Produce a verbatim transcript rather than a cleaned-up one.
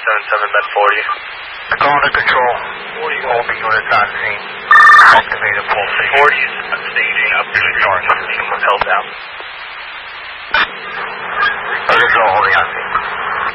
seven seven, med forty. Call under control. All the units on scene. Activated full station. forty is staging up to the north. Someone's held down.